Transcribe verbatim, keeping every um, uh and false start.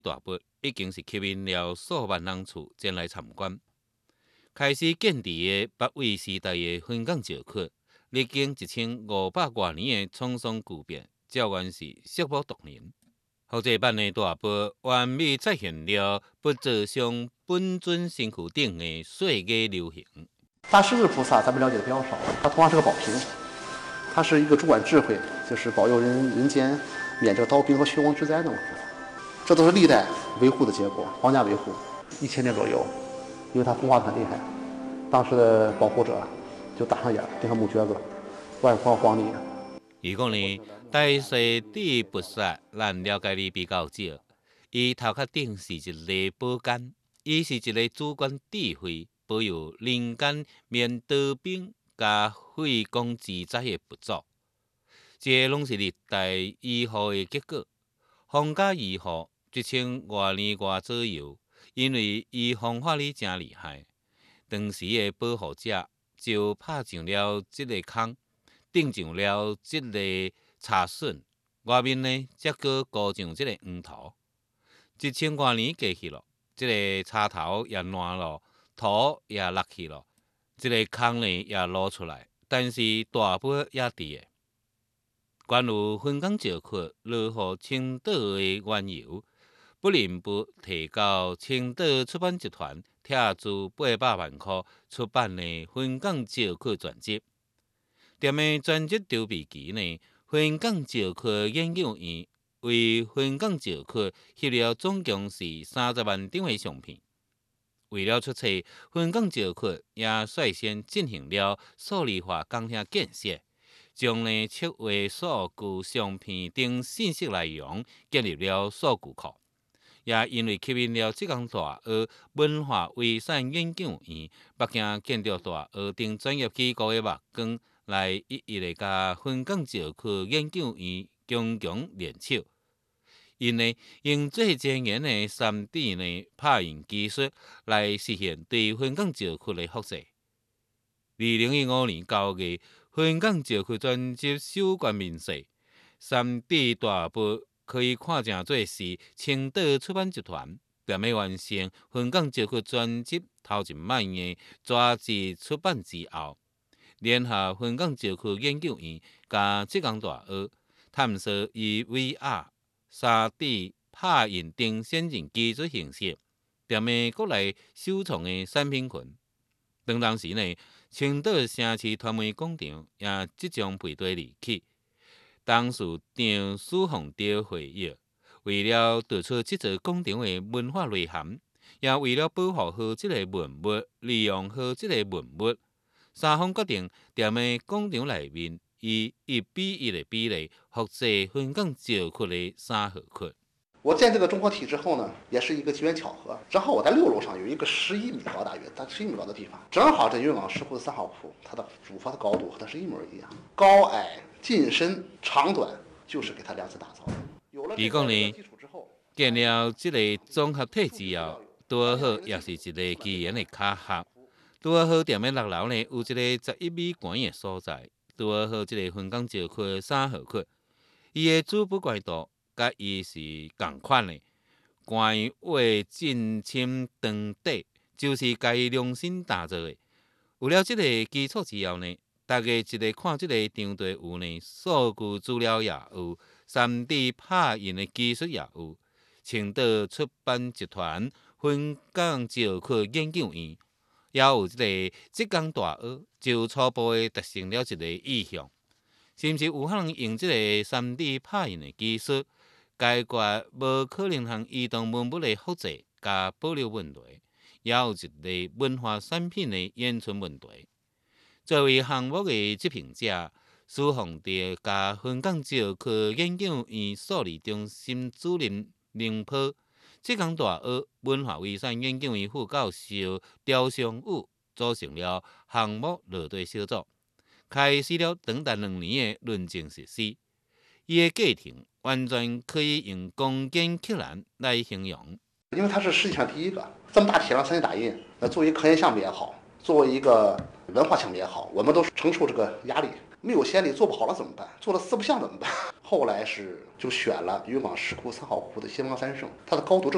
大佛已经是吸引了数万人次前来参观。开始建立的北魏时代的云冈石窟，历经一千五百多年的沧桑巨变，照原是色不动人。复制版的大佛完美再现了佛座上本尊身躯顶的岁月流行。 大势至菩萨咱们了解的比较少，他同样是个宝瓶，他是一个主管智慧，就是保佑人人间免这个刀兵和血光之灾的。这都是历代维护的结果，皇家维护一千年左右，因为他风化的很厉害，当时的保护者就打上眼，钉上木橛子，外国皇帝。 如果呢，大势至菩萨，咱了解的比较少。伊头壳顶是一个宝剑，伊是一个主管智慧、保佑人间免刀兵甲血光之灾的佛祖。这拢是历代医护的结果。皇家医护一千多年外左右，因为伊方法力真厉害，当时的保护者就拍上了这个坑。钉上了这个茶笋，外面呢则搁糊上这个黄土。一千多年过去了，这个茶头也烂了，土也落去了，这个坑呢也露出来，但是大佛也伫的。关于云冈石窟落予青岛的缘由，不能不提到青岛出版集团斥资八百万块出版的《云冈石窟全集》。踮的专辑筹备期呢，云冈石窟研究院为云冈石窟翕了总共是三十万张的相片。为了出册，云冈石窟也率先进行了数理化工程建设，将呢测绘数据相片等信息内容建立了数据库。也因为吸引了这间大学文化遗产研究院、北京建筑大学等专业机构的目光。来一一地甲云冈石窟研究院强强联手，因呢用最前沿的 三 D 呢拍印技术来实现对云冈石窟的复制。二零一五年九月，云冈石窟专辑首关面世， 三 D 大佛可以看成做是青岛出版集团踮咧完成云冈石窟专辑头一摆的纸质出版之后。联合云冈石窟研究院甲浙江大学探索以 V R、三 D 拍印等先进技术形式，踮咧国内首创的产品群。当当时呢，青岛城市传媒广场也即将配对而起，董事长苏宏德回忆，为了突出这座广场的文化内涵，也为了保护好这个文物，利用好这个文物。三方决定踮咧广场内面以一比一的比例复制云冈石窟的三合窟。 我建这个中国体之后呢，也是一个机缘巧合，正好我在六楼上有一个十一米高，大约在十一米高的地方，正好这云冈石窟的三号窟，它的主佛的高度和它是一模一样，高矮、近深、长短，就是给它量身打造的。有了这个基础之后， 建了这个综合体之后，拄好也是一个基岩的卡合。拄好踮咧六楼呢，有一个十一米高的所在，拄好这个云冈石窟三号窟，伊的主不怪度甲伊是共款的，关画进深长底，就是家己量身打造的。有了这个基础之后呢，大家一个看这个张地有呢，数据资料也有， 三 D 拍印的技术也有，青岛出版集团云冈石窟研究院。也有这个浙江大学就初步的达成了一个意向，是毋是有可能用这个 三 D 拍印的技术解决无可能向移动文物的复制甲保留问题，也有一个文化产品的延存问题。作为项目的执评者，苏宏德甲云冈石窟研究院数理中心主任林波。浙江大学文化遗产研究院副教授刁尚武组成了项目落地小组，开始了长达两年的论证实施。伊的过程完全可以用攻坚克难来形容。 因为它是世界上第一个这么大体量三 D 打印，呃，作为科研项目也好，作为一个文化项目也好，我们都承受这个压力。没有先例，做不好了怎么办？做了四不像怎么办？后来是就选了云冈石窟三号窟的西方三圣，它的高度正